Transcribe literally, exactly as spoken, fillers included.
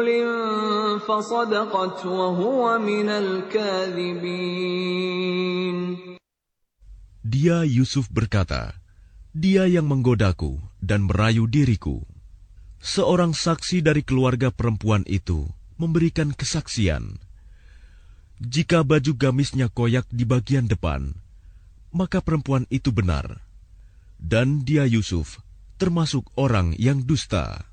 رَجُلٍ فَصَدَقَتْ وَهُوَ مِنَ الْكَاذِبِينَ. Dia Yusuf berkata, dia yang menggodaku dan merayu diriku. Seorang saksi dari keluarga perempuan itu memberikan kesaksian. Jika baju gamisnya koyak di bagian depan, maka perempuan itu benar. Dan dia Yusuf termasuk orang yang dusta.